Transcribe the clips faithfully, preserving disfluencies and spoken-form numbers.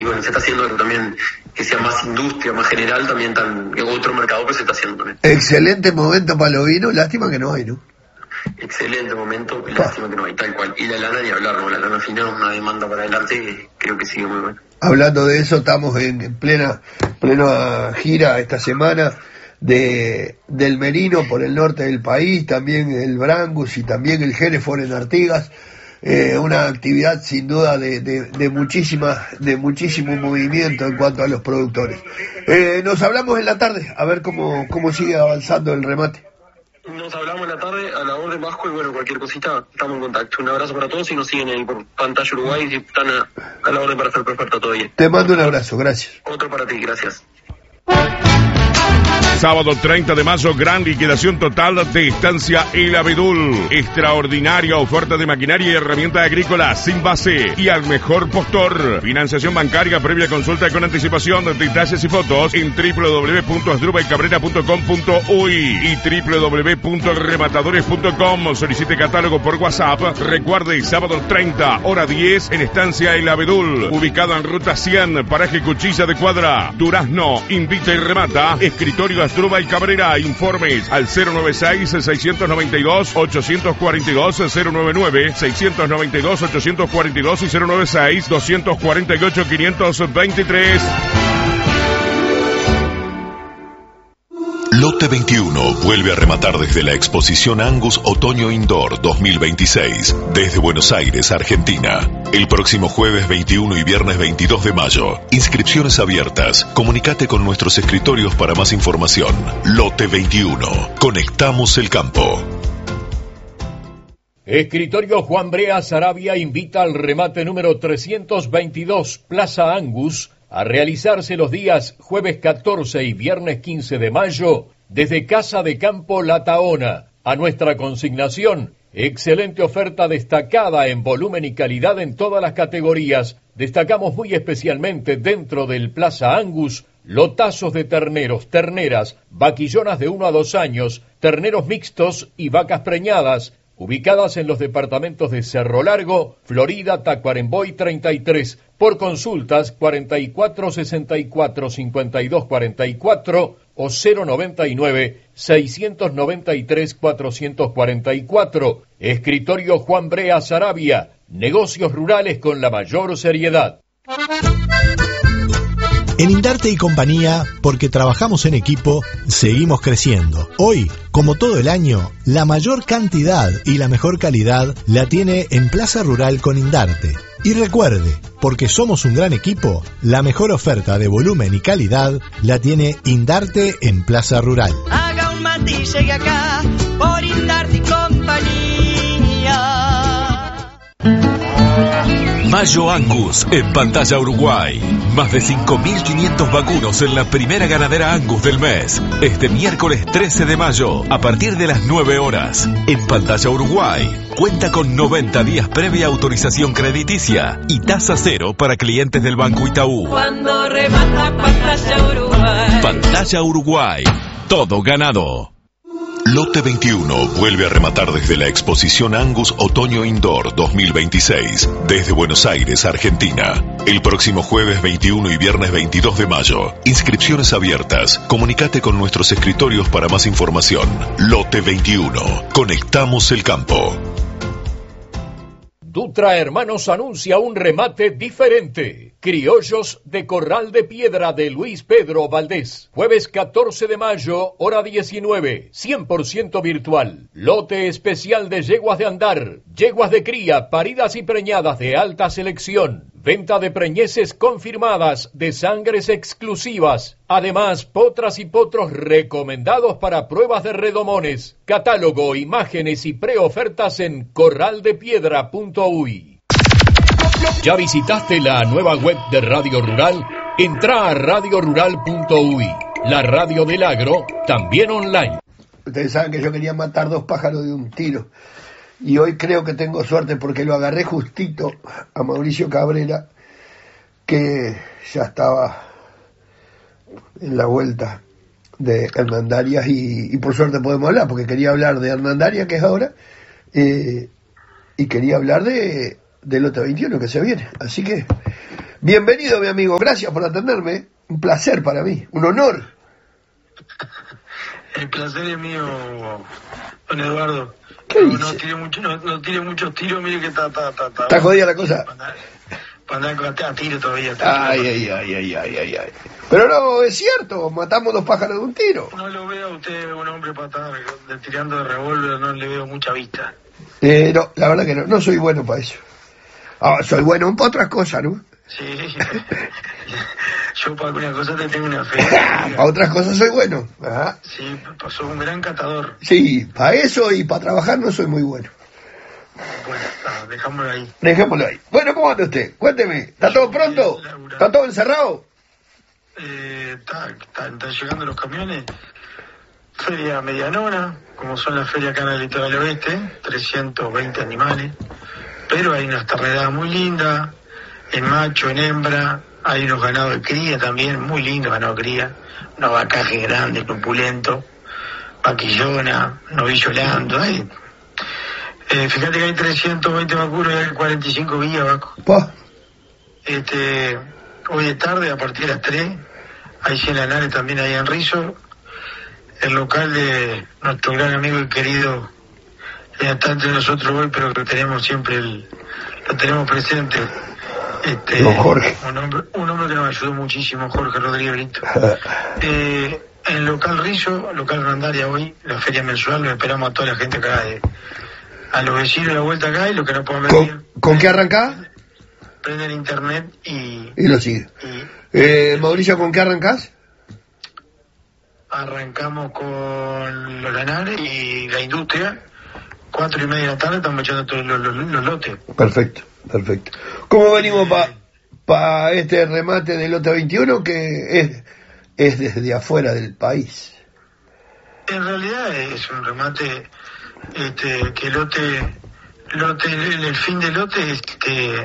y bueno, se está haciendo algo también que sea más industria, más general, también tan, otro mercado que se está haciendo también. Excelente momento para los vinos, lástima que no hay, ¿no? Excelente momento, lástima que no hay, tal cual. Y la lana ni hablar, ¿no? La lana fina es una demanda para adelante que creo que sigue muy buena. Hablando de eso, estamos en, en plena plena gira esta semana de del Merino por el norte del país, también el Brangus y también el Hereford en Artigas. Eh, una actividad sin duda de, de, de muchísima, de muchísimo movimiento en cuanto a los productores. Eh, nos hablamos en la tarde, a ver cómo, cómo sigue avanzando el remate. Nos hablamos en la tarde a la orden Vasco y bueno, cualquier cosita, estamos en contacto. Un abrazo para todos y nos siguen ahí por Pantalla Uruguay y están a, a la orden para hacer oferta todavía. Te mando un abrazo, gracias. Otro para ti, gracias. Sábado treinta de mayo, gran liquidación total de Estancia El Abedul. Extraordinaria oferta de maquinaria y herramientas agrícolas sin base y al mejor postor. Financiación bancaria, previa consulta con anticipación, detalles y fotos en doble u doble u doble u punto asdrubal cabrera punto com punto uy y doble u doble u doble u punto rematadores punto com. Solicite catálogo por WhatsApp. Recuerde, sábado treinta, hora diez, en Estancia El Abedul, ubicado en Ruta cien, paraje Cuchilla de Cuadra, Durazno. Invita y remata Escritorio Asdrúbal Cabrera. Informes al cero noventa y seis, seiscientos noventa y dos, ochocientos cuarenta y dos, cero noventa y nueve, seiscientos noventa y dos, ochocientos cuarenta y dos y cero noventa y seis, doscientos cuarenta y ocho, quinientos veintitrés. Lote veintiuno vuelve a rematar desde la exposición Angus Otoño Indoor dos mil veintiséis, desde Buenos Aires, Argentina. El próximo jueves veintiuno y viernes veintidós de mayo. Inscripciones abiertas. Comunicate con nuestros escritorios para más información. Lote veintiuno. Conectamos el campo. Escritorio Juan Brea Sarabia invita al remate número trescientos veintidós, Plaza Angus, a realizarse los días jueves catorce y viernes quince de mayo desde Casa de Campo La Taona. A nuestra consignación, excelente oferta destacada en volumen y calidad en todas las categorías. Destacamos muy especialmente dentro del Plaza Angus lotazos de terneros, terneras, vaquillonas de uno a dos años, terneros mixtos y vacas preñadas, ubicadas en los departamentos de Cerro Largo, Florida, Tacuarembó y treinta y tres. Por consultas cuarenta y cuatro sesenta y cuatro cincuenta y dos cuarenta y cuatro o cero noventa y nueve seiscientos noventa y tres cuatrocientos cuarenta y cuatro. Escritorio Juan Brea Sarabia. Negocios rurales con la mayor seriedad. En Indarte y Compañía, porque trabajamos en equipo, seguimos creciendo. Hoy, como todo el año, la mayor cantidad y la mejor calidad la tiene en Plaza Rural con Indarte. Y recuerde, porque somos un gran equipo, la mejor oferta de volumen y calidad la tiene Indarte en Plaza Rural. Haga un mate y llegue acá, por Indarte y Compañía. Mayo Angus en Pantalla Uruguay. Más de cinco mil quinientos vacunos en la primera ganadera Angus del mes. Este miércoles trece de mayo, a partir de las nueve horas. En Pantalla Uruguay. Cuenta con noventa días previa autorización crediticia y tasa cero para clientes del Banco Itaú. Cuando remata Pantalla Uruguay. Pantalla Uruguay. Todo ganado. Lote veintiuno vuelve a rematar desde la exposición Angus Otoño Indoor dos mil veintiséis, desde Buenos Aires, Argentina. El próximo jueves veintiuno y viernes veintidós de mayo. Inscripciones abiertas. Comunicate con nuestros escritorios para más información. Lote veintiuno. Conectamos el campo. Dutra Hermanos anuncia un remate diferente. Criollos de Corral de Piedra de Luis Pedro Valdés. Jueves catorce de mayo, hora diecinueve. cien por ciento virtual. Lote especial de yeguas de andar. Yeguas de cría, paridas y preñadas de alta selección. Venta de preñeces confirmadas de sangres exclusivas. Además, potras y potros recomendados para pruebas de redomones. Catálogo, imágenes y preofertas en corral de piedra punto uy. ¿Ya visitaste la nueva web de Radio Rural? Entra a radio rural punto uy. La radio del agro, también online. Ustedes saben que yo quería matar dos pájaros de un tiro. Y hoy creo que tengo suerte porque lo agarré justito a Mauricio Cabrera, que ya estaba en la vuelta de Hernandarias y, y por suerte podemos hablar, porque quería hablar de Hernandarias, que es ahora, eh, y quería hablar de, de Lote veintiuno, que se viene. Así que Bienvenido, mi amigo, gracias por atenderme. Un placer para mí, un honor. El placer es mío, don Eduardo. ¿Qué no, dice? no tire mucho, no, no tire muchos tiros, mire que está, está, está, está. ¿Está jodida la cosa? Para andar a tiro todavía. Está Ay, ay, ay, ay, ay, ay, ay. Pero no, es cierto, matamos dos pájaros de un tiro. No lo veo a usted un hombre para estar de, tirando de revólver, no le veo mucha vista. Eh, no, la verdad que no, no soy bueno para eso. Ah, soy bueno en otras cosas, ¿no? Sí, yo para algunas cosas te tengo una fe. Para otras cosas soy bueno. Ajá. Sí, pasó un gran catador. Sí, para eso y para trabajar no soy muy bueno. Bueno, no, dejámoslo ahí. Dejémoslo ahí. Bueno, ¿cómo anda usted? Cuénteme, ¿está todo pronto? ¿Está todo encerrado? Eh, está, está, están llegando los camiones. Feria medianona, como son las ferias acá en el litoral oeste, trescientos veinte animales. Pero hay unas ternedadas muy lindas, en macho, en hembra. Hay unos ganados de cría también, muy lindos ganados de cría. Unos vacajes grandes, corpulentos, vaquillona, novillo lando. Hay, eh, fíjate que hay trescientos veinte vacunos y hay cuarenta y cinco guías, Vaco. Pa. Este, hoy de tarde, a partir de las tres, hay cien lanares también ahí en Rizo. El local de nuestro gran amigo y querido, ya está entre nosotros hoy, pero que tenemos siempre el, lo tenemos presente. Este, Don Jorge. Un hombre, un hombre que nos ayudó muchísimo, Jorge Rodríguez Brito. eh, en el local Rizo, local Randaria hoy, la feria mensual, lo esperamos a toda la gente acá, de, a los vecinos de la vuelta acá y los que no puedan venir. ¿Con, ¿con qué arrancás? Prenden internet y... Y lo sigue. y Eh, Mauricio, ¿con qué arrancás? Arrancamos con los lanares y la industria. Cuatro y media de la tarde estamos echando todos los, los, los lotes. Perfecto, perfecto. ¿Cómo venimos para pa este remate del lote veintiuno que es, es desde afuera del país? En realidad es un remate este, que lote, lote el, el fin del lote es que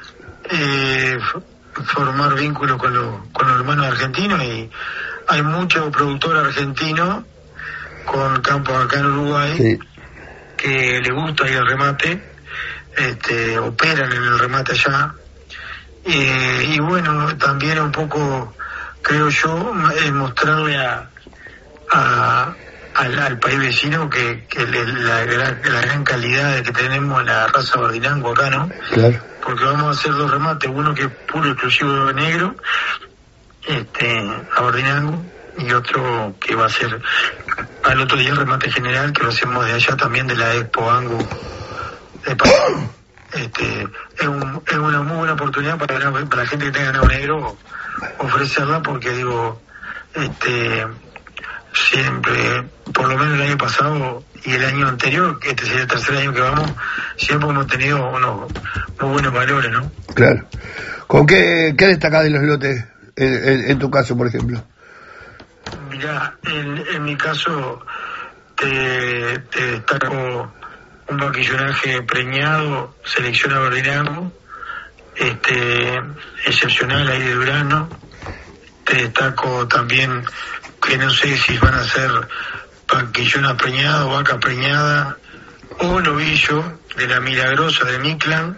eh, formar vínculos con, lo, con los hermanos argentinos, y hay muchos productores argentinos con campos acá en Uruguay. Sí. Que le gusta ir al remate, este, operan en el remate allá, eh, y bueno, también un poco, creo yo, eh, mostrarle a, a al, al país vecino que, que le, la, gran, la gran calidad que tenemos en la raza Bardinango acá, ¿no? Claro. Porque vamos a hacer dos remates, uno que es puro exclusivo de negro, este, a Bardinango, y otro que va a ser al otro día el remate general, que lo hacemos de allá también, de la Expo Angus de Panamá. Este, es, un, es una muy buena oportunidad para, para la gente que tenga ganado negro ofrecerla, porque digo, este, siempre, por lo menos el año pasado y el año anterior, que este sería el tercer año que vamos, siempre hemos tenido unos muy buenos valores, ¿no? Claro. ¿Con qué, qué destacás de los lotes en, en, en tu caso, por ejemplo? Mirá, en, en mi caso te, te destaco un vaquillonaje preñado, selecciona Bardinango, este, excepcional ahí de Durano. Te destaco también que no sé si van a ser vaquillona preñada, vaca preñada o novillo de la Milagrosa de Mictlán,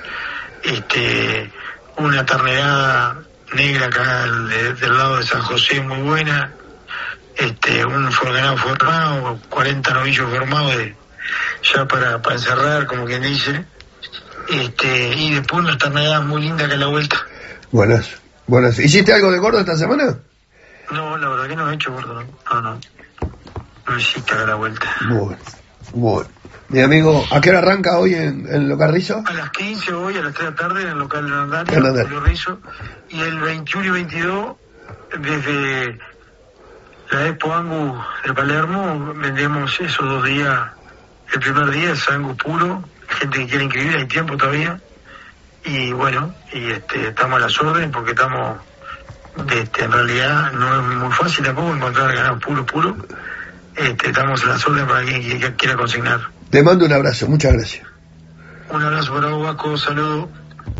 este, una ternerada negra acá de, del lado de San José muy buena, este, un ganado formado, cuarenta novillos formados de, ya para, para encerrar, como quien dice, este, y después una ternera muy linda que a la vuelta. Buenas, buenas. ¿Hiciste algo de gordo esta semana? No, la verdad que no he hecho gordo, no, no, no, no hiciste a la vuelta. Bueno, bueno. Mi amigo, ¿a qué hora arranca hoy en, en el local Rizo? A las quince hoy, a las tres de la tarde, en el local de Randaria, Randaria. Julio Rizo, y el veintiuno y veintidós, desde la Expo Angus de Palermo, vendemos esos dos días. El primer día es Angus puro, gente que quiere inscribir, hay tiempo todavía, y bueno, y este, estamos a las órdenes, porque estamos, este, en realidad no es muy fácil tampoco encontrar ganados puro, puro, este, estamos a las órdenes para quien que quiera consignar. Te mando un abrazo, muchas gracias. Un abrazo para vos, Vasco, saludos.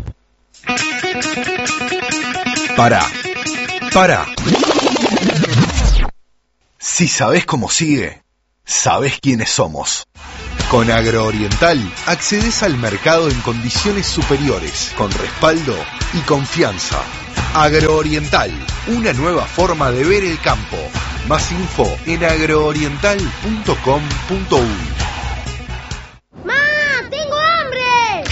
Pará, pará. Si sabés cómo sigue, sabés quiénes somos. Con Agrooriental accedes al mercado en condiciones superiores, con respaldo y confianza. Agrooriental, una nueva forma de ver el campo. Más info en agrooriental punto com punto uy. ¡Mamá! ¡Tengo hambre!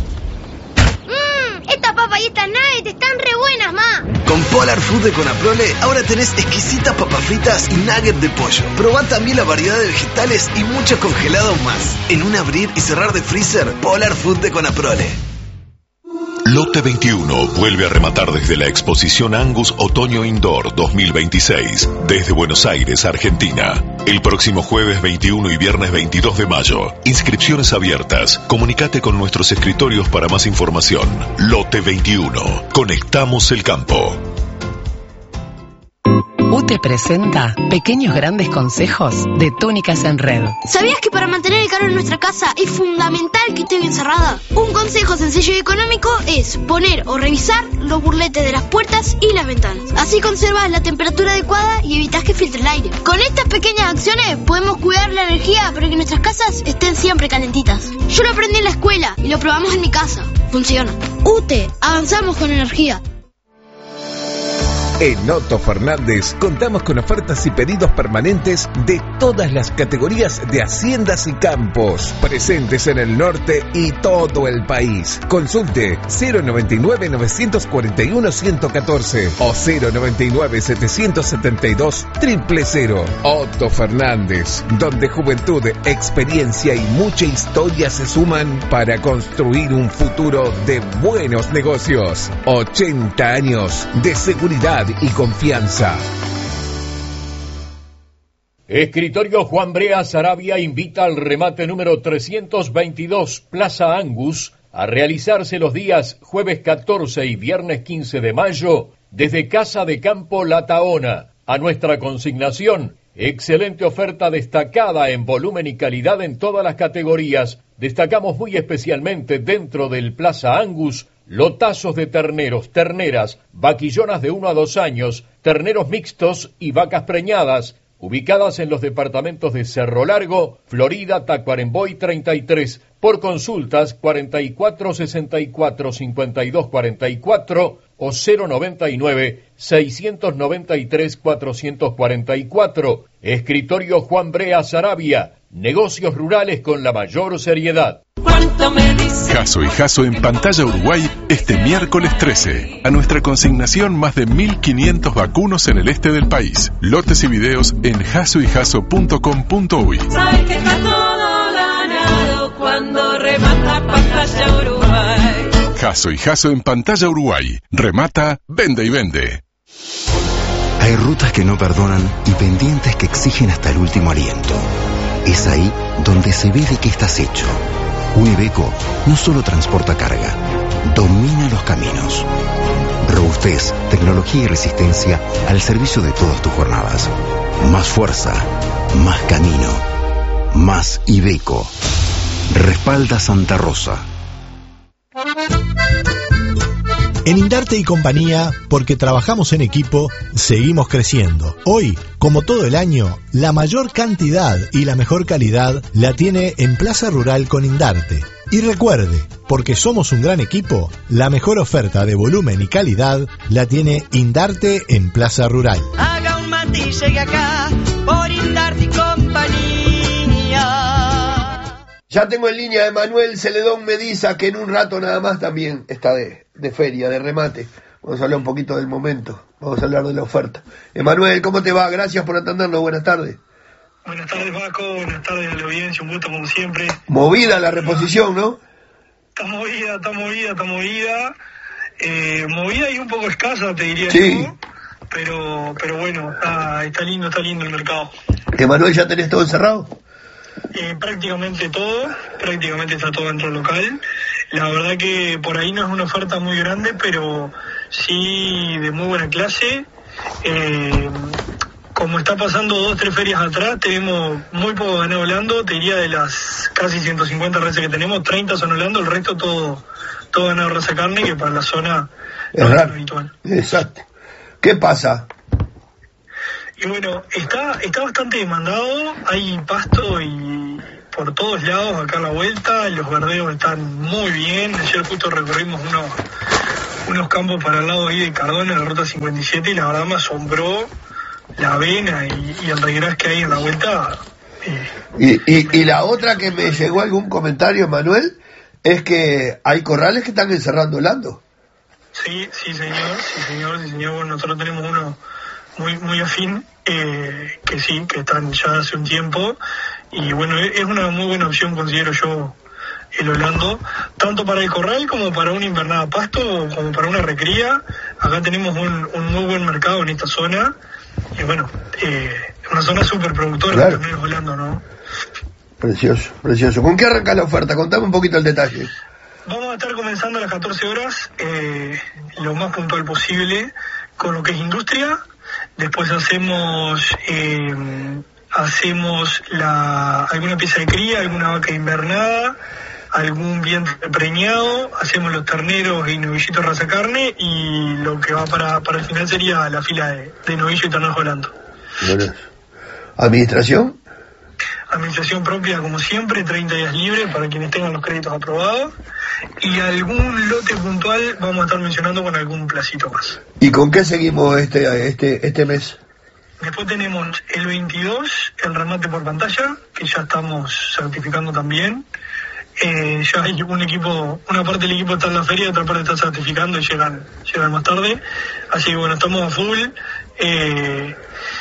Mmm, estas papas y estas nuggets están re buenas, ma. Con Polar Food de Conaprole ahora tenés exquisitas papas fritas y nuggets de pollo. Probá también la variedad de vegetales y mucho congelado más. En un abrir y cerrar de freezer, Polar Food de Conaprole. Lote veintiuno vuelve a rematar desde la exposición Angus Otoño Indoor dos mil veintiséis, desde Buenos Aires, Argentina. El próximo jueves veintiuno y viernes veintidós de mayo. Inscripciones abiertas. Comunicate con nuestros escritorios para más información. Lote veintiuno. Conectamos el campo. U T E presenta Pequeños Grandes Consejos de Túnicas en Red. ¿Sabías que para mantener el calor en nuestra casa es fundamental que esté bien cerrada? Un consejo sencillo y económico es poner o revisar los burletes de las puertas y las ventanas. Así conservas la temperatura adecuada y evitas que filtre el aire. Con estas pequeñas acciones podemos cuidar la energía para que nuestras casas estén siempre calentitas. Yo lo aprendí en la escuela y lo probamos en mi casa. Funciona. U T E, avanzamos con energía. En Otto Fernández contamos con ofertas y pedidos permanentes de todas las categorías de haciendas y campos, presentes en el norte y todo el país. Consulte cero noventa y nueve, novecientos cuarenta y uno, ciento catorce o cero noventa y nueve, setecientos setenta y dos, cero cero cero. Otto Fernández, donde juventud, experiencia y mucha historia se suman para construir un futuro de buenos negocios. ochenta años de seguridad y confianza. Escritorio Juan Brea Sarabia invita al remate número trescientos veintidós Plaza Angus a realizarse los días jueves catorce y viernes quince de mayo desde Casa de Campo La Tahona. A nuestra consignación, excelente oferta destacada en volumen y calidad en todas las categorías. Destacamos muy especialmente dentro del Plaza Angus lotazos de terneros, terneras, vaquillonas de uno a dos años, terneros mixtos y vacas preñadas, ubicadas en los departamentos de Cerro Largo, Florida, Tacuarembó y treinta y tres. Por consultas cuarenta y cuatro sesenta y cuatro cincuenta y dos cuarenta y cuatro o cero noventa y nueve seiscientos noventa y tres cuatrocientos cuarenta y cuatro. Escritorio Juan Brea Sarabia. Negocios rurales con la mayor seriedad. Jasso y Jasso en Pantalla Uruguay este miércoles trece. A nuestra consignación más de mil quinientos vacunos en el este del país. Lotes y videos en jasso y jasso punto com punto uy. Sabes que está todo ganado cuando remata Pantalla Uruguay. Jasso y Jasso en Pantalla Uruguay. Remata, vende y vende. Hay rutas que no perdonan y pendientes que exigen hasta el último aliento. Es ahí donde se ve de qué estás hecho. Un Iveco no solo transporta carga, domina los caminos. Robustez, tecnología y resistencia al servicio de todas tus jornadas. Más fuerza, más camino, más Iveco. Respalda Santa Rosa. En Indarte y Compañía, porque trabajamos en equipo, seguimos creciendo. Hoy, como todo el año, la mayor cantidad y la mejor calidad la tiene en Plaza Rural con Indarte. Y recuerde, porque somos un gran equipo, la mejor oferta de volumen y calidad la tiene Indarte en Plaza Rural. Haga un mate y llegue acá por Indarte y Compañía. Ya tengo en línea a Emanuel Celedón Mediza, que en un rato nada más también está de, de feria, de remate. Vamos a hablar un poquito del momento, vamos a hablar de la oferta. Emanuel, ¿cómo te va? Gracias por atendernos, buenas tardes. Buenas tardes, Paco, buenas tardes a la audiencia, un gusto como siempre. Movida la reposición, ¿no? Está movida, está movida, está movida. Eh, movida y un poco escasa, te diría sí. yo. Pero, pero bueno, está, está lindo, está lindo el mercado. Emanuel, ¿ya tenés todo encerrado? Eh, prácticamente todo, prácticamente está todo dentro del local. La verdad que por ahí no es una oferta muy grande, pero sí de muy buena clase. Eh, como está pasando dos, tres ferias atrás, tenemos muy poco ganado hablando. Te diría de las casi ciento cincuenta reses que tenemos, treinta son hablando, el resto todo, todo ganado raza carne, que para la zona es no es habitual. Exacto. ¿Qué pasa? Y bueno, está está bastante demandado, hay pasto y por todos lados acá a la vuelta, los verdeos están muy bien. Ayer justo recorrimos unos, unos campos para el lado ahí de Cardona en la ruta cincuenta y siete y la verdad me asombró la avena y, y el regras que hay en la vuelta. Eh, y, y, y la otra que me llegó algún comentario, Manuel, es que hay corrales que están encerrando Lando. Sí, sí señor, sí señor, sí señor. Bueno, nosotros tenemos uno muy muy afín, eh, que sí, que están ya hace un tiempo, y bueno, es una muy buena opción, considero yo, el Orlando, tanto para el corral como para una invernada pasto, como para una recría. Acá tenemos un, un muy buen mercado en esta zona, y bueno, eh, una zona súper productora, claro. También es Orlando, ¿no? Precioso, precioso. ¿Con qué arranca la oferta? Contame un poquito el detalle. Vamos a estar comenzando a las catorce horas, eh, lo más puntual posible, con lo que es industria. Después hacemos eh, hacemos la alguna pieza de cría, alguna vaca invernada, algún vientre preñado, hacemos los terneros y novillitos raza carne, y lo que va para, para el final sería la fila de, de novillo y terneros volando. Bueno. ¿Administración? Administración propia, como siempre, treinta días libres para quienes tengan los créditos aprobados, y algún lote puntual vamos a estar mencionando con algún placito más. ¿Y con qué seguimos este este este mes? Después tenemos el veintidós, el remate por pantalla, que ya estamos certificando también. Eh, ya hay un equipo, una parte del equipo está en la feria, otra parte está certificando y llegan, llegan más tarde. Así que bueno, estamos a full. Eh,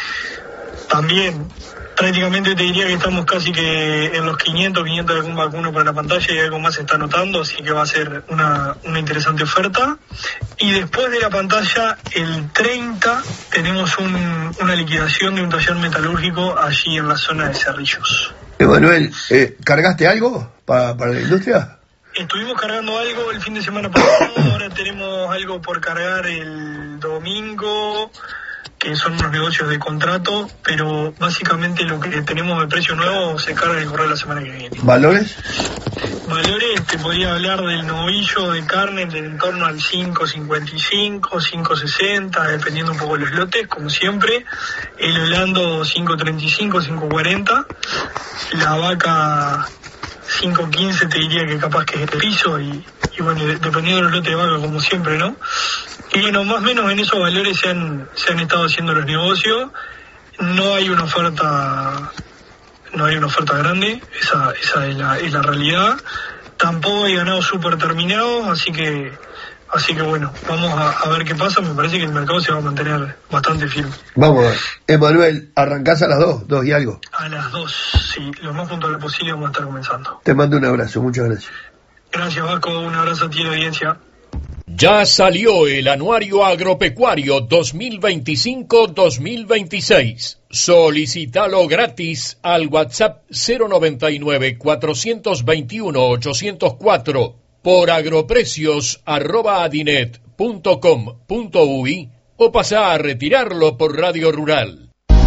también prácticamente te diría que estamos casi que en los quinientos, quinientos de algún vacuno para la pantalla, y algo más se está anotando, así que va a ser una, una interesante oferta. Y después de la pantalla, el treinta, tenemos un, una liquidación de un taller metalúrgico allí en la zona de Cerrillos. Emanuel, eh, ¿cargaste algo para, para la industria? Estuvimos cargando algo el fin de semana pasado, ahora tenemos algo por cargar el domingo, que son unos negocios de contrato, pero básicamente lo que tenemos de precio nuevo se carga el correo la semana que viene. ¿Valores? Valores, te podría hablar del novillo de carne de en torno al cinco cincuenta y cinco, cinco sesenta, dependiendo un poco de los lotes, como siempre. El Orlando cinco treinta y cinco, cinco cuarenta. La vaca cinco quince, te diría que capaz que es el piso, y, y bueno, dependiendo de los lotes de vaca, como siempre, ¿no? Y bueno, más o menos en esos valores se han, se han estado haciendo los negocios. No hay una oferta, no hay una oferta grande, esa, esa es la, es la realidad. Tampoco hay ganados súper terminados, así que, así que bueno, vamos a, a ver qué pasa. Me parece que el mercado se va a mantener bastante firme. Vamos a ver. Emanuel, ¿arrancás a las dos? ¿Dos y algo? A las dos, sí, lo más puntual posible vamos a estar comenzando. Te mando un abrazo, muchas gracias. Gracias, Vasco, un abrazo a ti, la audiencia. Ya salió el Anuario Agropecuario dos mil veinticinco dos mil veintiséis. Solicítalo gratis al WhatsApp cero noventa y nueve, cuatrocientos veintiuno, ochocientos cuatro por agroprecios arroba adinet punto com punto uy o pasá a retirarlo por Radio Rural.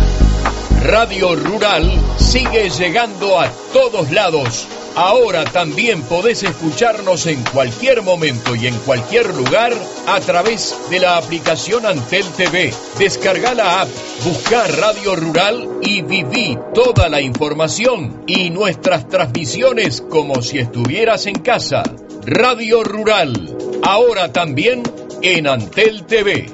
Radio Rural sigue llegando a todos lados. Ahora también podés escucharnos en cualquier momento y en cualquier lugar a través de la aplicación Antel T V. Descarga la app, busca Radio Rural y viví toda la información y nuestras transmisiones como si estuvieras en casa. Radio Rural, ahora también en Antel T V.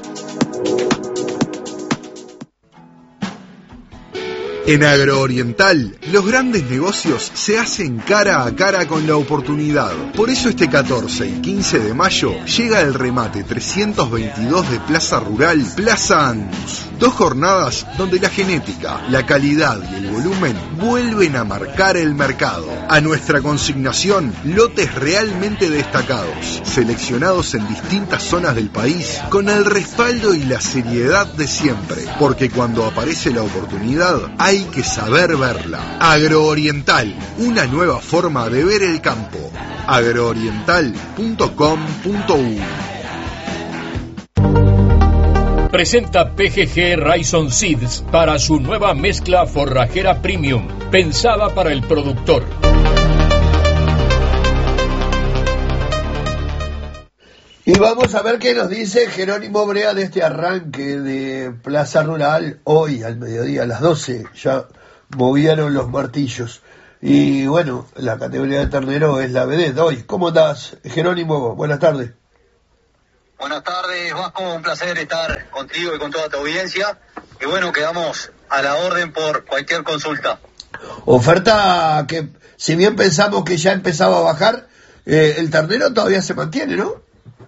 En Agrooriental, los grandes negocios se hacen cara a cara con la oportunidad. Por eso este catorce y quince de mayo llega el remate trescientos veintidós de Plaza Rural, Plaza Angus. Dos jornadas donde la genética, la calidad y el volumen vuelven a marcar el mercado. A nuestra consignación, lotes realmente destacados, seleccionados en distintas zonas del país, con el respaldo y la seriedad de siempre. Porque cuando aparece la oportunidad, hay Hay que saber verla. Agrooriental, una nueva forma de ver el campo. agrooriental punto com punto uy. Presenta P G G Raison Seeds para su nueva mezcla forrajera premium, pensada para el productor. Y vamos a ver qué nos dice Jerónimo Brea de este arranque de Plaza Rural hoy al mediodía, a las doce. Ya movieron los martillos. y bueno, la categoría de ternero es la vedette hoy. ¿Cómo estás, Jerónimo? Buenas tardes. Buenas tardes, Vasco, un placer estar contigo y con toda tu audiencia. Y bueno, quedamos a la orden por cualquier consulta. Oferta que, si bien pensamos que ya empezaba a bajar, eh, el ternero todavía se mantiene, ¿no?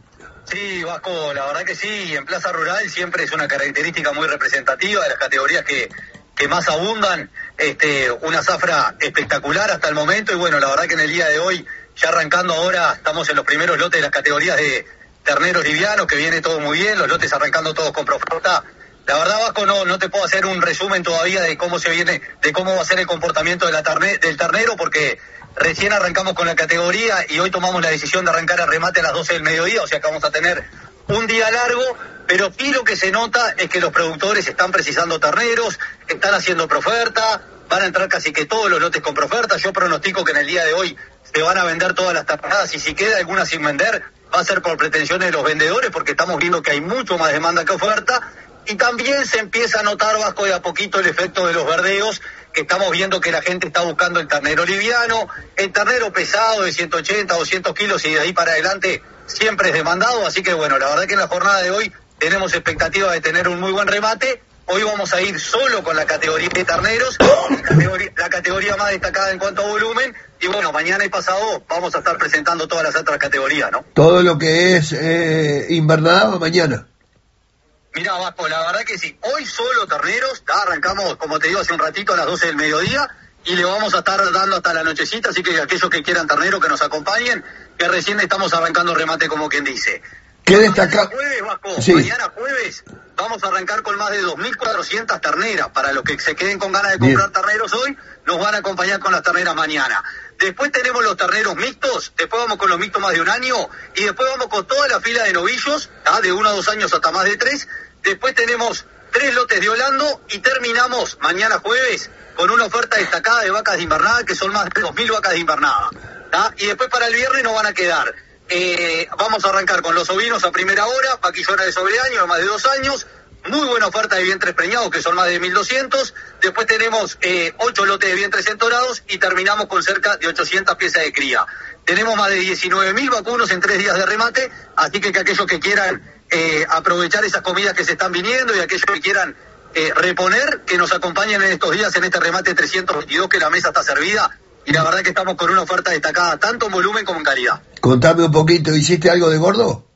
Sí, Vasco, la verdad que sí. En Plaza Rural siempre es una característica muy representativa de las categorías que, que más abundan. Este, una zafra espectacular hasta el momento. Y bueno, la verdad que en el día de hoy, ya arrancando ahora, estamos en los primeros lotes de las categorías de terneros livianos, que viene todo muy bien, los lotes arrancando todos con profuerta. La verdad, Vasco, no, no te puedo hacer un resumen todavía de cómo se viene, de cómo va a ser el comportamiento de la terne, del ternero, porque recién arrancamos con la categoría y hoy tomamos la decisión de arrancar el remate a las doce del mediodía, o sea que vamos a tener un día largo, pero sí lo que se nota es que los productores están precisando terneros, están haciendo proferta, van a entrar casi que todos los lotes con proferta. Yo pronostico que en el día de hoy se van a vender todas las ternadas y si queda alguna sin vender, va a ser por pretensiones de los vendedores, porque estamos viendo que hay mucho más demanda que oferta, y también se empieza a notar, Vasco, de a poquito el efecto de los verdeos, que estamos viendo que la gente está buscando el ternero liviano, el ternero pesado de ciento ochenta, doscientos kilos y de ahí para adelante siempre es demandado, así que bueno, la verdad que en la jornada de hoy tenemos expectativa de tener un muy buen remate. Hoy vamos a ir solo con la categoría de terneros, la categoría, la categoría más destacada en cuanto a volumen, y bueno, mañana y pasado vamos a estar presentando todas las otras categorías, ¿no? Todo lo que es eh, invernada mañana. Mirá, Vasco, la verdad que sí, hoy solo terneros, ya arrancamos, como te digo, hace un ratito a las doce del mediodía, y le vamos a estar dando hasta la nochecita, así que aquellos que quieran ternero que nos acompañen, que recién estamos arrancando remate como quien dice. ¿Qué destaca? Mañana jueves, Vasco, sí. Mañana jueves vamos a arrancar con más de dos mil cuatrocientas terneras. Para los que se queden con ganas de comprar Bien. terneros hoy, nos van a acompañar con las terneras mañana. Después tenemos los terneros mixtos, después vamos con los mixtos más de un año, y después vamos con toda la fila de novillos, ¿tá? De uno a dos años hasta más de tres. Después tenemos tres lotes de Holando y terminamos mañana jueves con una oferta destacada de vacas de invernada, que son más de dos mil vacas de invernada, ¿tá? Y después para el viernes nos van a quedar, eh, vamos a arrancar con los ovinos a primera hora, vaquillonas de sobreaño de más de dos años, muy buena oferta de vientres preñados, que son más de mil doscientos. Después tenemos eh, ocho lotes de vientres entorados y terminamos con cerca de ochocientas piezas de cría. Tenemos más de diecinueve mil vacunos en tres días de remate, así que, que aquellos que quieran eh, aprovechar esas comidas que se están viniendo y aquellos que quieran eh, reponer, que nos acompañen en estos días en este remate trescientos veintidós, que la mesa está servida. Y la verdad que estamos con una oferta destacada, tanto en volumen como en calidad. Contame un poquito, ¿hiciste algo de gordo?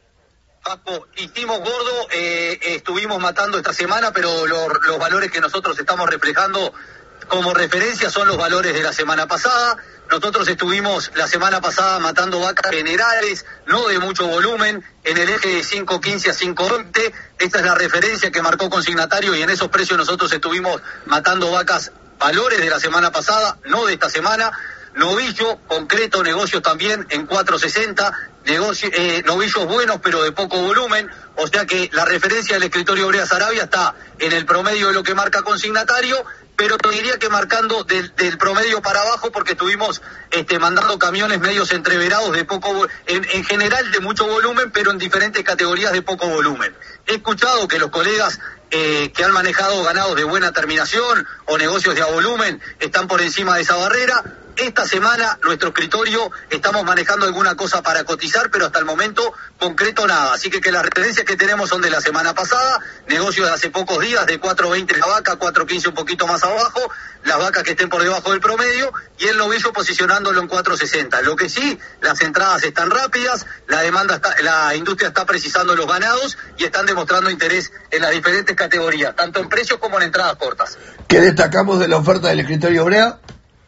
Paco, hicimos gordo, eh, estuvimos matando esta semana, pero lo, los valores que nosotros estamos reflejando como referencia son los valores de la semana pasada. Nosotros estuvimos la semana pasada matando vacas generales, no de mucho volumen, en el eje de cinco quince a cinco veinte. Esta es la referencia que marcó consignatario y en esos precios nosotros estuvimos matando vacas valores de la semana pasada, no de esta semana. Novillo, concreto, negocios también en cuatro sesenta, negocio, eh, novillos buenos pero de poco volumen, o sea que la referencia del escritorio Brea Sarabia está en el promedio de lo que marca consignatario, pero te diría que marcando del, del promedio para abajo, porque estuvimos este, mandando camiones medios entreverados de poco, en, en general de mucho volumen, pero en diferentes categorías de poco volumen. He escuchado que los colegas eh, que han manejado ganados de buena terminación o negocios de a volumen están por encima de esa barrera. Esta semana nuestro escritorio estamos manejando alguna cosa para cotizar, pero hasta el momento concreto nada. Así que, que las referencias que tenemos son de la semana pasada, negocios de hace pocos días de cuatro veinte la vaca, cuatro quince un poquito más abajo, las vacas que estén por debajo del promedio y el novillo posicionándolo en cuatro sesenta. Lo que sí, las entradas están rápidas, la demanda está, la industria está precisando los ganados y están demostrando interés en las diferentes categorías, tanto en precios como en entradas cortas. ¿Qué destacamos de la oferta del escritorio Brea?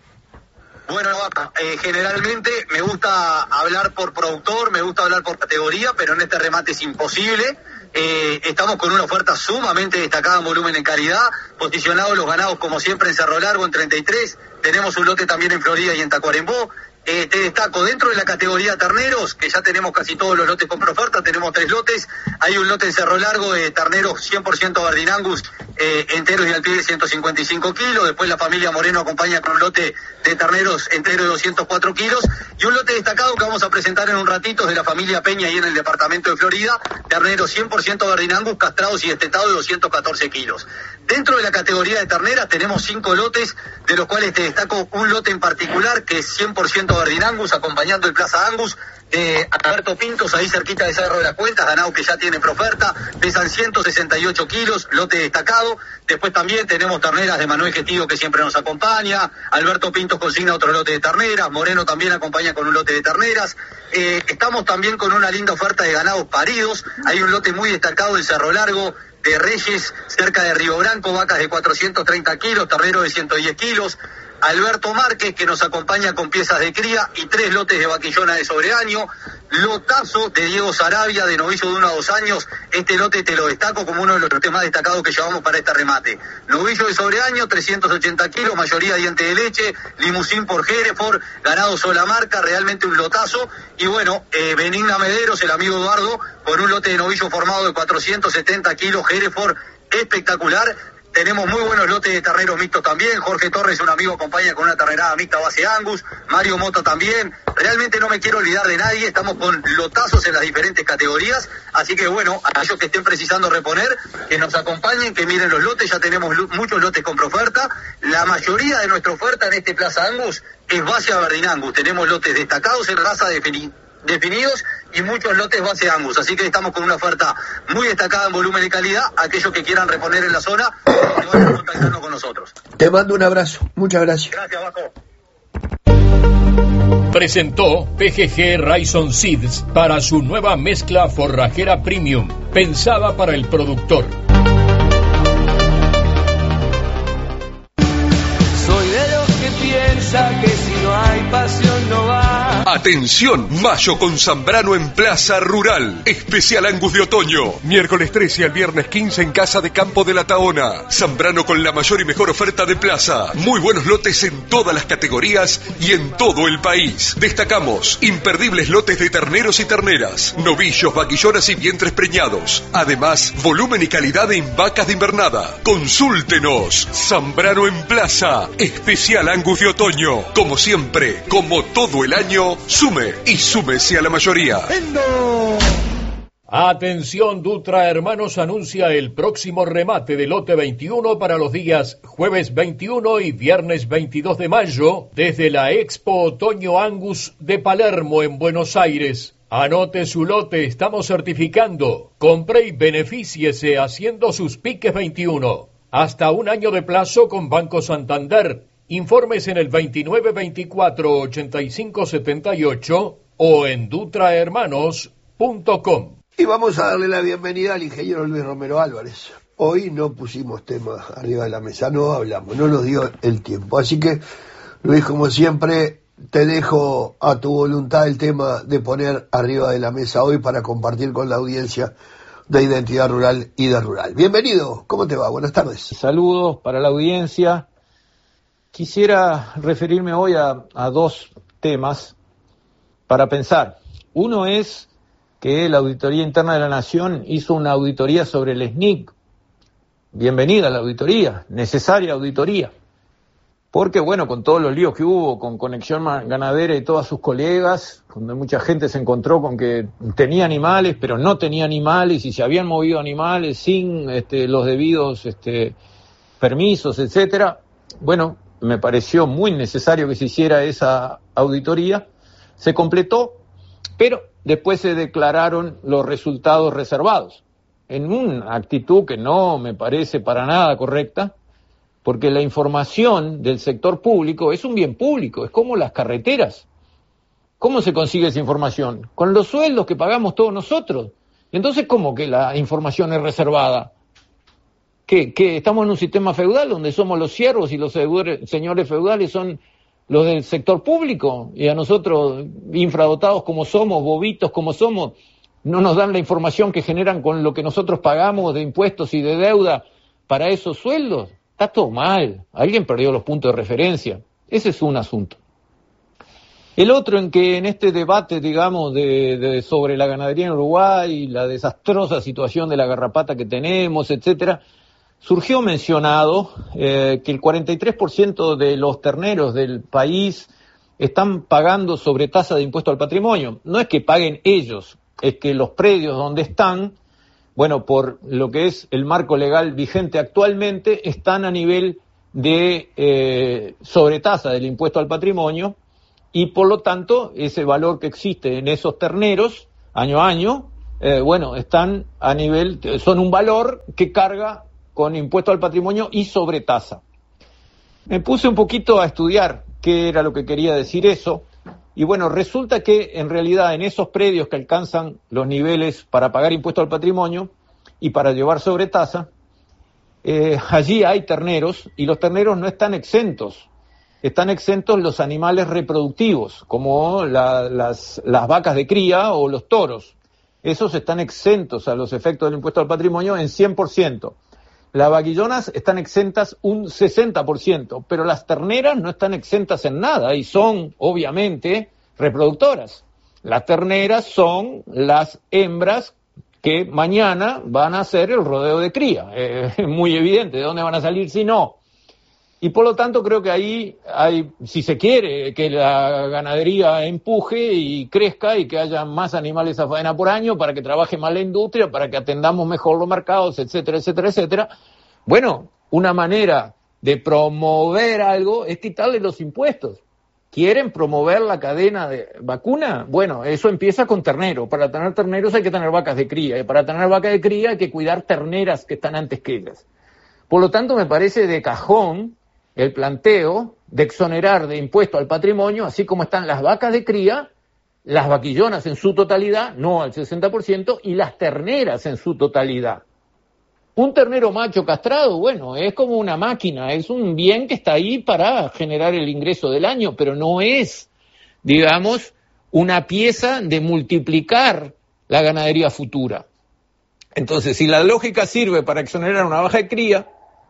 Bueno, eh, generalmente me gusta hablar por productor, me gusta hablar por categoría, pero en este remate es imposible. Eh, estamos con una oferta sumamente destacada en volumen, en calidad, posicionados los ganados como siempre en Cerro Largo en treinta y tres, tenemos un lote también en Florida y en Tacuarembó, Eh, te destaco, dentro de la categoría terneros, que ya tenemos casi todos los lotes con proferta, tenemos tres lotes. Hay un lote en Cerro Largo de terneros cien por ciento Verdin Angus, eh, enteros y al pie de ciento cincuenta y cinco kilos. Después la familia Moreno acompaña con un lote de terneros enteros de doscientos cuatro kilos. Y un lote destacado que vamos a presentar en un ratito es de la familia Peña ahí en el departamento de Florida. Terneros cien por ciento Verdin Angus, castrados y destetados de doscientos catorce kilos. Dentro de la categoría de terneras tenemos cinco lotes, de los cuales te destaco un lote en particular que es cien por ciento Verdin Angus, acompañando el Plaza Angus de Alberto Pintos, ahí cerquita de Cerro de las Cuentas, ganado que ya tiene proferta, pesan ciento sesenta y ocho kilos, lote destacado. Después también tenemos terneras de Manuel Gestido, que siempre nos acompaña. Alberto Pintos consigna otro lote de terneras, Moreno también acompaña con un lote de terneras. Eh, estamos también con una linda oferta de ganados paridos. Hay un lote muy destacado en Cerro Largo de Reyes, cerca de Río Branco, vacas de cuatrocientos treinta kilos, ternero de ciento diez kilos. Alberto Márquez, que nos acompaña con piezas de cría y tres lotes de vaquillona de sobreaño. Lotazo de Diego Sarabia, de novillo de uno a dos años. Este lote te lo destaco como uno de los lotes más destacados que llevamos para este remate. Novillo de sobreaño, trescientos ochenta kilos, mayoría diente de leche, limusín por Hereford, ganado sola marca, realmente un lotazo. Y bueno, eh, Benigna Mederos, el amigo Eduardo, con un lote de novillo formado de cuatrocientos setenta kilos, Hereford, espectacular. Tenemos muy buenos lotes de terneros mixtos también. Jorge Torres, un amigo, acompaña con una ternera mixta base Angus. Mario Mota también. Realmente no me quiero olvidar de nadie. Estamos con lotazos en las diferentes categorías. Así que bueno, a aquellos que estén precisando reponer, que nos acompañen, que miren los lotes. Ya tenemos lo- muchos lotes con proferta. La mayoría de nuestra oferta en este Plaza Angus es base a Verdin Angus. Tenemos lotes destacados en raza defini- definidos y muchos lotes base Angus, así que estamos con una oferta muy destacada en volumen y calidad. Aquellos que quieran reponer en la zona, que vayan contactando con nosotros. Te mando un abrazo, muchas gracias. Gracias, Vasco. Presentó P G G Rhizome Seeds para su nueva mezcla forrajera premium, pensada para el productor. Soy de los que piensa que si no hay pasión no va. Atención, mayo con Zambrano en Plaza Rural. Especial Angus de otoño. Miércoles trece al viernes quince en Casa de Campo de la Tahona. Zambrano con la mayor y mejor oferta de plaza. Muy buenos lotes en todas las categorías y en todo el país. Destacamos imperdibles lotes de terneros y terneras, novillos, vaquillonas y vientres preñados. Además, volumen y calidad en vacas de invernada. Consúltenos. Zambrano en Plaza. Especial Angus de otoño. Como siempre, como todo el año, sume y súmese a la mayoría. Atención, Dutra Hermanos anuncia el próximo remate de lote veintiuno para los días jueves veintiuno y viernes veintidós de mayo desde la Expo Otoño Angus de Palermo en Buenos Aires. Anote su lote, estamos certificando. Compre y benefíciese haciendo sus piques veintiuno. Hasta un año de plazo con Banco Santander. Informes en el veintinueve veinticuatro ochenta y cinco setenta y ocho o en dutra hermanos punto com. Y vamos a darle la bienvenida al ingeniero Luis Romero Álvarez. Hoy no pusimos temas arriba de la mesa, no hablamos, no nos dio el tiempo. Así que, Luis, como siempre, te dejo a tu voluntad el tema de poner arriba de la mesa hoy para compartir con la audiencia de Identidad Rural y de Rural. Bienvenido, ¿cómo te va? Buenas tardes. Saludos para la audiencia. Quisiera referirme hoy a, a dos temas para pensar. Uno es que la Auditoría Interna de la Nación hizo una auditoría sobre el S N I C. Bienvenida a la auditoría, necesaria auditoría. Porque, bueno, con todos los líos que hubo con Conexión Ganadera y todas sus colegas, donde mucha gente se encontró con que tenía animales, pero no tenía animales, y se habían movido animales sin este, los debidos este, permisos, etcétera. Bueno, me pareció muy necesario que se hiciera esa auditoría. Se completó, pero después se declararon los resultados reservados, en una actitud que no me parece para nada correcta, porque la información del sector público es un bien público, es como las carreteras. ¿Cómo se consigue esa información? Con los sueldos que pagamos todos nosotros. Y entonces, ¿cómo que la información es reservada? ¿Qué, qué, estamos en un sistema feudal donde somos los siervos y los señores feudales son los del sector público? Y a nosotros, infradotados como somos, bobitos como somos, no nos dan la información que generan con lo que nosotros pagamos de impuestos y de deuda para esos sueldos. Está todo mal. Alguien perdió los puntos de referencia. Ese es un asunto. El otro en que en este debate, digamos, de, de sobre la ganadería en Uruguay, la desastrosa situación de la garrapata que tenemos, etcétera, surgió mencionado eh, que el cuarenta y tres por ciento de los terneros del país están pagando sobretasa de impuesto al patrimonio. No es que paguen ellos, es que los predios donde están, bueno, por lo que es el marco legal vigente actualmente, están a nivel de eh, sobretasa del impuesto al patrimonio, y por lo tanto ese valor que existe en esos terneros año a año, eh, bueno, están a nivel, son un valor que carga con impuesto al patrimonio y sobretasa. Me puse un poquito a estudiar qué era lo que quería decir eso, y bueno, resulta que en realidad en esos predios que alcanzan los niveles para pagar impuesto al patrimonio y para llevar sobretasa, eh, allí hay terneros, y los terneros no están exentos. Están exentos los animales reproductivos, como la, las, las vacas de cría o los toros. Esos están exentos a los efectos del impuesto al patrimonio en cien por ciento. Las vaquillonas están exentas un sesenta por ciento, pero las terneras no están exentas en nada y son, obviamente, reproductoras. Las terneras son las hembras que mañana van a hacer el rodeo de cría. Es eh, muy evidente, ¿de dónde van a salir si no? Y por lo tanto creo que ahí hay, si se quiere, que la ganadería empuje y crezca y que haya más animales a faena por año para que trabaje más la industria, para que atendamos mejor los mercados, etcétera, etcétera, etcétera. Bueno, una manera de promover algo es quitarle los impuestos. ¿Quieren promover la cadena de vacuna? Bueno, eso empieza con ternero. Para tener terneros hay que tener vacas de cría, y para tener vacas de cría hay que cuidar terneras que están antes que ellas. Por lo tanto, me parece de cajón el planteo de exonerar de impuesto al patrimonio, así como están las vacas de cría, las vaquillonas en su totalidad, no al sesenta por ciento, y las terneras en su totalidad. Un ternero macho castrado, bueno, es como una máquina, es un bien que está ahí para generar el ingreso del año, pero no es, digamos, una pieza de multiplicar la ganadería futura. Entonces, si la lógica sirve para exonerar una vaca de cría,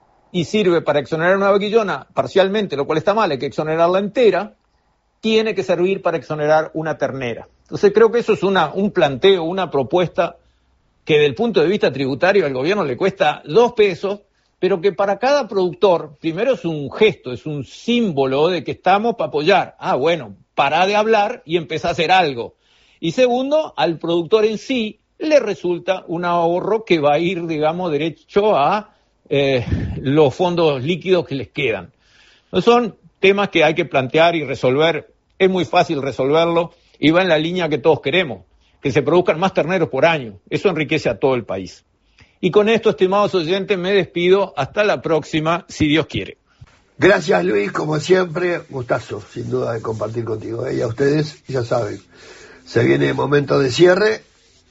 y sirve para exonerar una vaquillona parcialmente, lo cual está mal, hay que exonerarla entera, tiene que servir para exonerar una ternera. Entonces creo que eso es una, un planteo, una propuesta que desde el punto de vista tributario al gobierno le cuesta dos pesos, pero que para cada productor, primero es un gesto, es un símbolo de que estamos para apoyar. Ah, bueno, pará de hablar y empezá a hacer algo. Y segundo, al productor en sí le resulta un ahorro que va a ir, digamos, derecho a Eh, los fondos líquidos que les quedan. Son temas que hay que plantear y resolver. Es muy fácil resolverlo y va en la línea que todos queremos, que se produzcan más terneros por año. Eso enriquece a todo el país. Y con esto, estimados oyentes, me despido. Hasta la próxima, si Dios quiere. Gracias, Luis, como siempre. Gustazo, sin duda, de compartir contigo. ¿eh? Y a ustedes, ya saben, se viene momento de cierre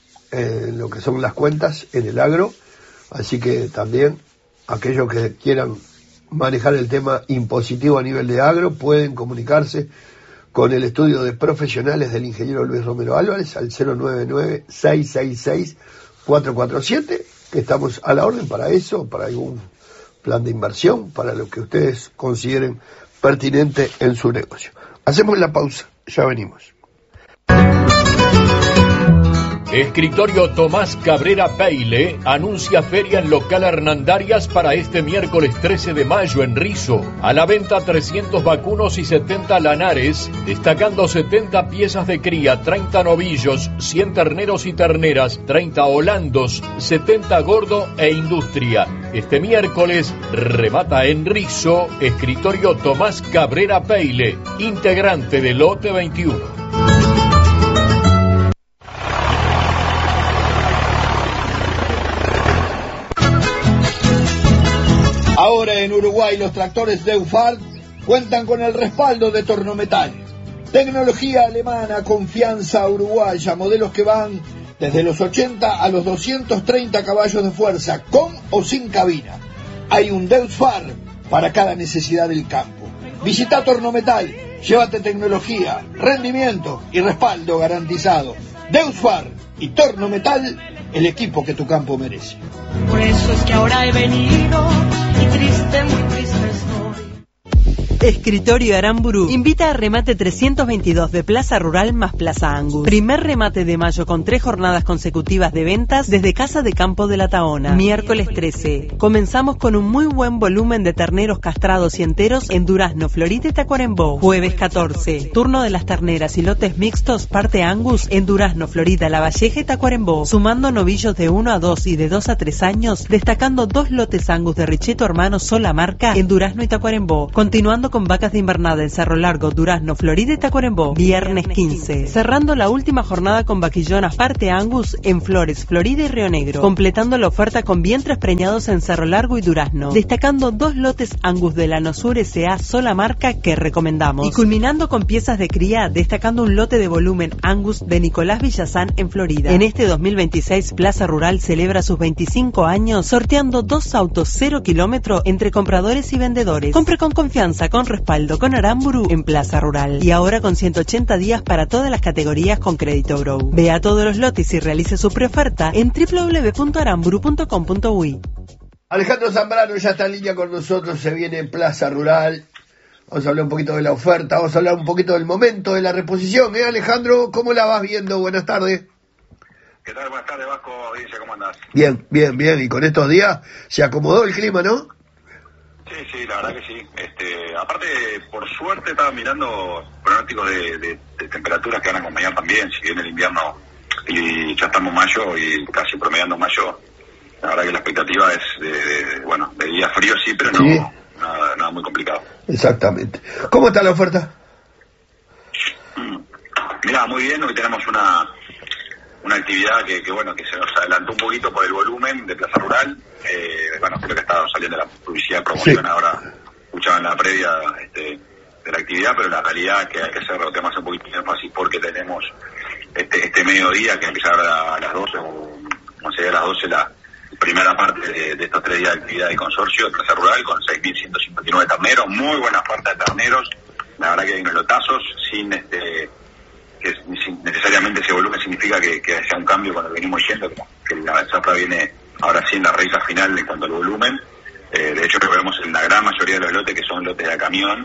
en lo que son las cuentas en el agro. Así que también aquellos que quieran manejar el tema impositivo a nivel de agro pueden comunicarse con el estudio de profesionales del ingeniero Luis Romero Álvarez al cero nueve nueve, seis seis seis, cuatro cuatro siete, que estamos a la orden para eso, para algún plan de inversión, para lo que ustedes consideren pertinente en su negocio. Hacemos la pausa, ya venimos. Escritorio Tomás Cabrera Peile anuncia feria en local Hernandarias para este miércoles trece de mayo en Rizo. A la venta trescientos vacunos y setenta lanares, destacando setenta piezas de cría, treinta novillos, cien terneros y terneras, treinta holandos, setenta gordo e industria. Este miércoles remata en Rizo Escritorio Tomás Cabrera Peile, integrante de Lote veintiuno. Ahora en Uruguay los tractores Deufart cuentan con el respaldo de Tornometal. Tecnología alemana, confianza uruguaya, modelos que van desde los ochenta a los doscientos treinta caballos de fuerza, con o sin cabina. Hay un Deufart para cada necesidad del campo. Visita Tornometal, llévate tecnología, rendimiento y respaldo garantizado. Deufart y Tornometal, el equipo que tu campo merece. Por eso es que ahora he venido y triste, muy triste estoy. Escritorio Aramburu invita a remate trescientos veintidós de Plaza Rural más Plaza Angus. Primer remate de mayo con tres jornadas consecutivas de ventas desde Casa de Campo de la Taona. Miércoles trece. Comenzamos con un muy buen volumen de terneros castrados y enteros en Durazno, Florida y Tacuarembó. Jueves catorce. Turno de las terneras y lotes mixtos parte Angus en Durazno, Florida, La Valleja y Tacuarembó. Sumando novillos de uno a dos y de dos a tres años, destacando dos lotes Angus de Richetto Hermano sola marca en Durazno y Tacuarembó. Continuando con vacas de invernada en Cerro Largo, Durazno, Florida y Tacuarembó. Viernes quince. Cerrando la última jornada con vaquillonas parte Angus en Flores, Florida y Río Negro. Completando la oferta con vientres preñados en Cerro Largo y Durazno. Destacando dos lotes Angus de la Nosur S A sola marca que recomendamos. Y culminando con piezas de cría, destacando un lote de volumen Angus de Nicolás Villazán en Florida. En este dos mil veintiséis, Plaza Rural celebra sus veinticinco años sorteando dos autos cero kilómetro entre compradores y vendedores. Compre con confianza, con respaldo, con Aramburu en Plaza Rural. Y ahora con ciento ochenta días para todas las categorías con Crédito Grow. Vea todos los lotes y realice su preoferta en doble u doble u doble u punto aramburu punto com punto uy. Alejandro Zambrano ya está en línea con nosotros, se viene en Plaza Rural. Vamos a hablar un poquito de la oferta, vamos a hablar un poquito del momento de la reposición. ¿Eh, Alejandro? ¿Cómo la vas viendo? Buenas tardes. ¿Qué tal? Buenas tardes, Vasco. Audiencia, ¿cómo andás? Bien, bien, bien. Y con estos días se acomodó el clima, ¿no? Sí, sí, la verdad que sí. Este, aparte, por suerte estaba mirando pronósticos de, de, de temperaturas que van a acompañar también, si viene el invierno y ya estamos en mayo y casi promediando mayo. La verdad que la expectativa es de, de, de bueno, de días fríos sí, pero no, sí. Nada, nada muy complicado. Exactamente. ¿Cómo está la oferta? Mirá, muy bien, hoy tenemos una una actividad que, que bueno, que se nos adelantó un poquito por el volumen de Plaza Rural. Eh, bueno, creo que está saliendo la publicidad, promoción, sí. Ahora escuchaban la previa este, de la actividad, pero la realidad que hay que hacer temas un poquito más fácil porque tenemos este, este mediodía que empieza a, a las doce, o no sé, a las doce la primera parte de, de estos tres días de actividad de consorcio de Plaza Rural con seis mil ciento cincuenta y nueve terneros, muy buena oferta de terneros, la verdad que hay unos lotazos sin este que sin necesariamente ese volumen significa que, que sea un cambio cuando venimos yendo, que la zafra viene ahora sí en la recta final en cuanto al volumen. Eh, de hecho, lo vemos en la gran mayoría de los lotes que son lotes de camión,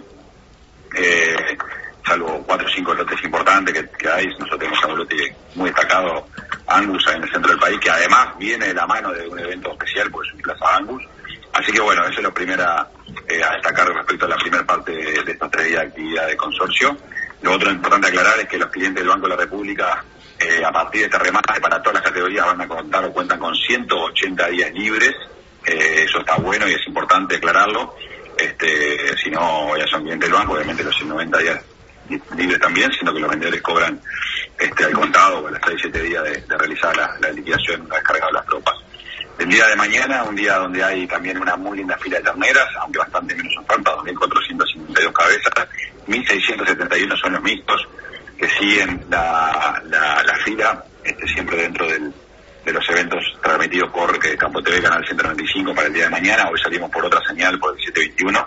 eh, salvo cuatro o cinco lotes importantes que, que hay. Nosotros tenemos un lote muy destacado, Angus, en el centro del país, que además viene de la mano de un evento especial, pues es un Plaza Angus. Así que bueno, eso es lo primero eh, a destacar respecto a la primera parte de, de estos tres días de actividad de consorcio. Lo otro importante aclarar es que los clientes del Banco de la República, eh, a partir de este remate para todas las categorías, van a contar o cuentan con ciento ochenta días libres. Eh, eso está bueno y es importante aclararlo. Este, si no, ya son clientes del banco, obviamente los ciento noventa días libres también, sino que los vendedores cobran este, al contado o a las seis siete días de, de realizar la, la liquidación una vez cargado las tropas. El día de mañana, un día donde hay también una muy linda fila de terneras, aunque bastante menos oferta, dos mil cuatrocientas cincuenta y dos cabezas, mil seiscientos setenta y uno son los mixtos que siguen la, la, la fila, este, siempre dentro del, de los eventos transmitidos por eh, Campo T V, Canal ciento noventa y cinco para el día de mañana. Hoy salimos por otra señal, por el siete veintiuno.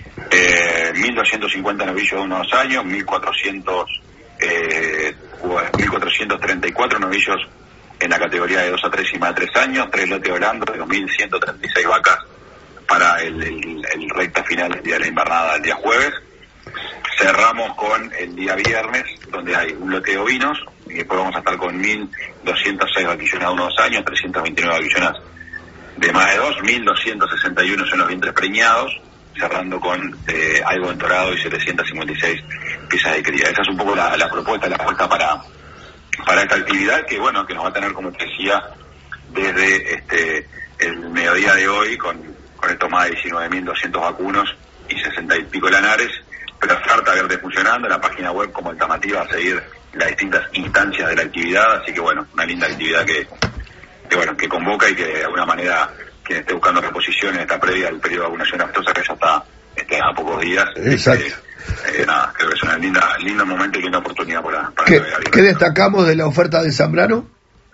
Eh, mil doscientos cincuenta novillos de unos años, mil cuatrocientos, eh, mil cuatrocientos treinta y cuatro novillos en la categoría de dos a tres y más de tres años, tres lotes Orlando de dos mil ciento treinta y seis vacas para el, el, el recta final del día de la invernada, el día jueves. Cerramos con el día viernes, donde hay un lote de ovinos, y después vamos a estar con mil doscientos seis vaquillonas de unos años, trescientas veintinueve vaquillonas de más de dos, mil doscientos sesenta y uno son los vientres preñados, cerrando con eh, algo entorado y setecientas cincuenta y seis piezas de cría. Esa es un poco la, la propuesta, la apuesta para para esta actividad que bueno que nos va a tener, como te decía, desde este el mediodía de hoy con, con estos más de diecinueve mil doscientos vacunos y sesenta y pico lanares, pero oferta verde funcionando, la página web como alternativa a seguir las distintas instancias de la actividad, así que bueno, una linda actividad que, que bueno que convoca y que de alguna manera quien esté buscando reposición en esta previa del periodo de vacunación aftosa que ya está este, a pocos días. Exacto. Este, Eh, nada, creo que es una linda, lindo momento y linda oportunidad para, para ¿Qué, que ¿Qué destacamos de la oferta de Zambrano?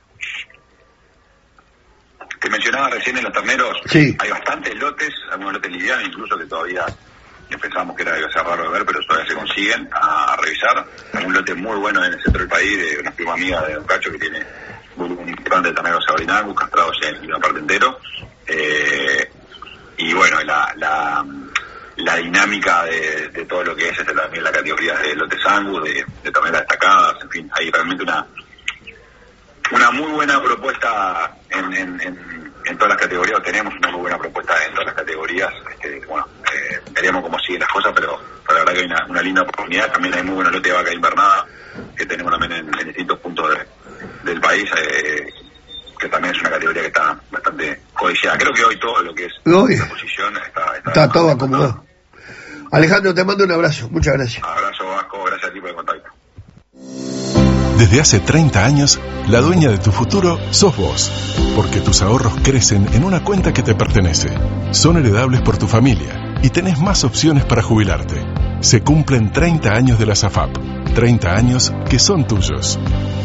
Te mencionaba recién en los terneros, sí. Hay bastantes lotes, algunos lotes livianos, incluso que todavía pensábamos que era, iba a ser raro de ver, pero todavía se consiguen a, a revisar. Hay un lote muy bueno en el centro del país de una prima amiga de Don Cacho que tiene un volumen importante de terneros sabrinacos, castrados en una parte entero. Eh, y bueno, la... la la dinámica de, de todo lo que es este, también la categoría de lotes Angus, de, de también las destacadas, en fin, hay realmente una una muy buena propuesta en, en, en, en todas las categorías, tenemos una muy buena propuesta en todas las categorías, este, bueno, eh, veremos cómo siguen las cosas, pero, pero la verdad que hay una, una linda oportunidad, también hay muy buena lote de vaca invernada, que tenemos también en, en distintos puntos de, del país, eh, que también es una categoría que está bastante codiciada. Creo que hoy todo lo que es Uy, la posición está, está, está todo acomodado. Alejandro, te mando un abrazo, muchas gracias. Abrazo, Vasco, gracias a ti por el contacto. Desde hace treinta años, la dueña de tu futuro sos vos, porque tus ahorros crecen en una cuenta que te pertenece. Son heredables por tu familia y tenés más opciones para jubilarte. Se cumplen treinta años de la SAFAP, treinta años que son tuyos.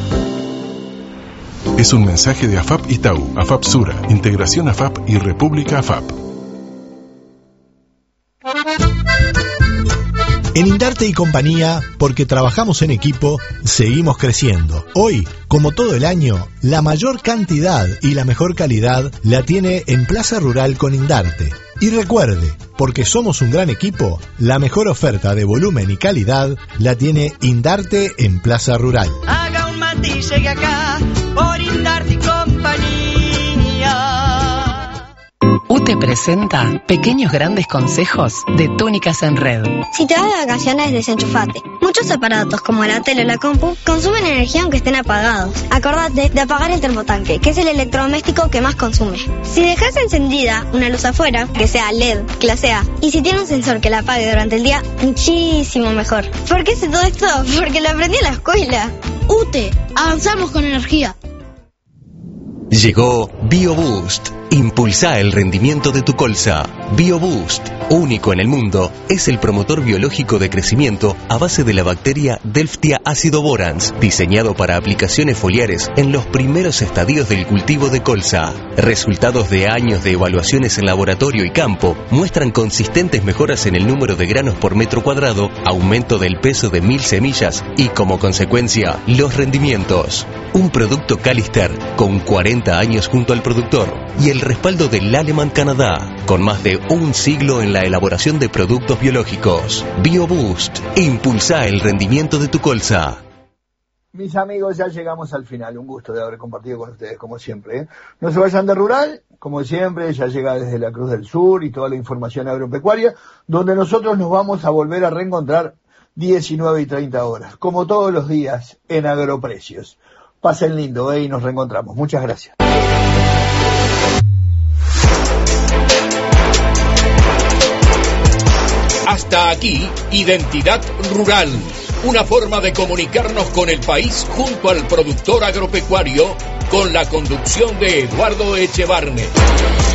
Es un mensaje de AFAP Itaú, AFAP Sura, Integración AFAP y República AFAP. En Indarte y Compañía, porque trabajamos en equipo, seguimos creciendo. Hoy, como todo el año, la mayor cantidad y la mejor calidad la tiene en Plaza Rural con Indarte. Y recuerde, porque somos un gran equipo, la mejor oferta de volumen y calidad la tiene Indarte en Plaza Rural. Haga un mate y llegue acá por Indarte y Compañía. U T E presenta Pequeños Grandes Consejos de Túnicas en Red. Si te vas de vacaciones, desenchufate. Muchos aparatos como la tele o la compu consumen energía aunque estén apagados. Acordate de apagar el termotanque, que es el electrodoméstico que más consume. Si dejas encendida una luz afuera, que sea L E D, clase A, y si tiene un sensor que la apague durante el día, muchísimo mejor. ¿Por qué sé todo esto? Porque lo aprendí en la escuela. U T E, avanzamos con energía. Llegó BioBoost. Impulsa el rendimiento de tu colza. BioBoost, único en el mundo, es el promotor biológico de crecimiento a base de la bacteria Delftia acidoborans, diseñado para aplicaciones foliares en los primeros estadios del cultivo de colza. Resultados de años de evaluaciones en laboratorio y campo muestran consistentes mejoras en el número de granos por metro cuadrado, aumento del peso de mil semillas y, como consecuencia, los rendimientos. Un producto Calister con cuarenta años junto al productor y el respaldo del Aleman Canadá, con más de un siglo en la elaboración de productos biológicos. BioBoost, impulsa el rendimiento de tu colza. Mis amigos, ya llegamos al final. Un gusto de haber compartido con ustedes, como siempre, ¿eh? No se vayan de Rural, como siempre, ya llega desde la Cruz del Sur y toda la información agropecuaria, donde nosotros nos vamos a volver a reencontrar diecinueve y treinta horas, como todos los días, en Agroprecios. Pasen lindo, ¿eh? Y nos reencontramos. Muchas gracias. Hasta aquí, Identidad Rural, una forma de comunicarnos con el país junto al productor agropecuario, con la conducción de Eduardo Echevarne.